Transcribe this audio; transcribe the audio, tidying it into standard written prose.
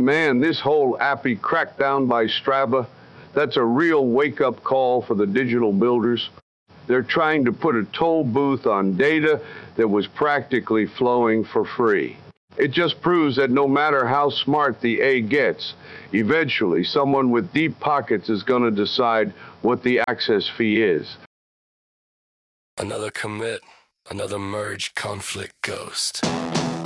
Man, this whole Appy crackdown by Straba, that's a real wake-up call for the digital builders. They're trying to put a toll booth on data that was practically flowing for free. It just proves that no matter how smart the A gets, eventually someone with deep pockets is going to decide what the access fee is. Another commit, another merge conflict ghost.